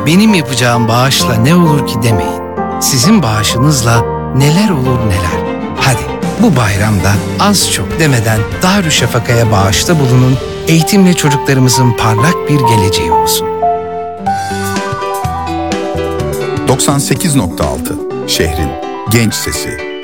benim yapacağım bağışla ne olur ki demeyin. Sizin bağışınızla neler olur neler. Hadi bu bayramda az çok demeden Darüşşafaka'ya bağışta bulunun, eğitimle çocuklarımızın parlak bir geleceği olsun. 98.6 Şehrin Genç Sesi.